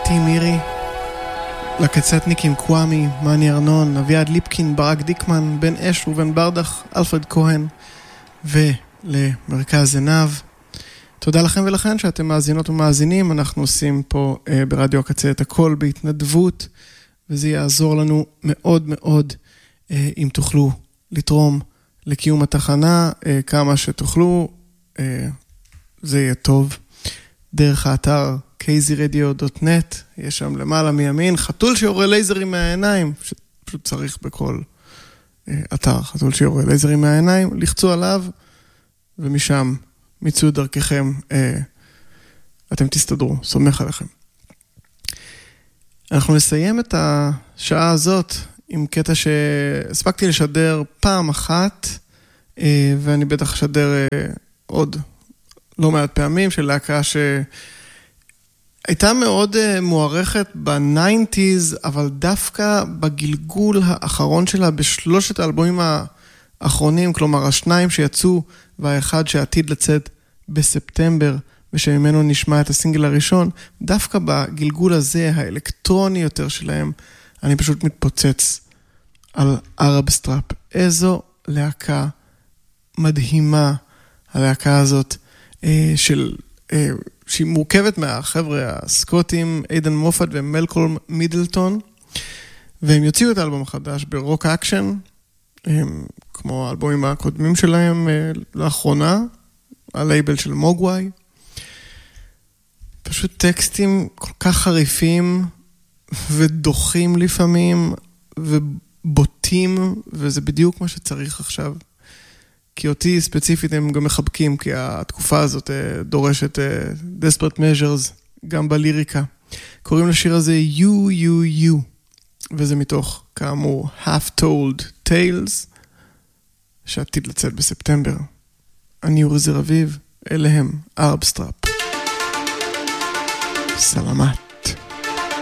טי מירי, לקצטניקים קוואמי, מני ארנון, אביעד ליפקין, ברק דיקמן, בן אש, רובן ברדך, אלפרד כהן ולמרכז עיניו. תודה לכם ולכן שאתם מאזינות ומאזינים. אנחנו עושים פה ברדיו הקצה את הכל בהתנדבות, וזה יעזור לנו מאוד מאוד אם תוכלו לתרום לקיום התחנה כמה שתוכלו, זה יהיה טוב. דרך האתר kzradio.net, יש שם למעלה מימין חתול שיורה לייזרים מהעיניים, פשוט צריך בכל אתר חתול שיורה לייזרים מהעיניים, לחצו עליו ומשם מיצו דרככם, אתם תסתדרו, סומך עליכם. אנחנו נסיים את השעה הזאת עם קטע שהספקתי לשדר פעם אחת, ואני בטח אשדר עוד לא מעט פעמים, של להקה שהייתה מאוד מוערכת ב-90s, אבל דווקא בגלגול האחרון שלה, בשלושת האלבומים האחרונים, כלומר השניים שיצאו, והאחד שעתיד לצאת בספטמבר, ושממנו נשמע את הסינגל הראשון, דווקא בגלגול הזה, האלקטרוני יותר שלהם, אני פשוט מתפוצץ על ערב סטראפ. איזו להקה מדהימה, הלהקה הזאת, שהיא מורכבת מהחבר'ה הסקוטים, איידן מופת ומלקולם מידלטון, והם יוציאו את האלבום החדש ברוק אקשן, כמו האלבומים הקודמים שלהם לאחרונה, הלייבל של מוגוואי. פשוט טקסטים כל כך חריפים ודוחים לפעמים ובוטים, וזה בדיוק מה שצריך עכשיו. כי אותי ספציפית הם גם מחבקים, כי התקופה הזאת דורשת desperate measures גם בליריקה. קוראים לשיר הזה You, You, You, וזה מתוך כאמור Half Told Tales, שעתיד לצאת בספטמבר. אני אורי זרביב, אליהם ערב סטראפ. סלמת.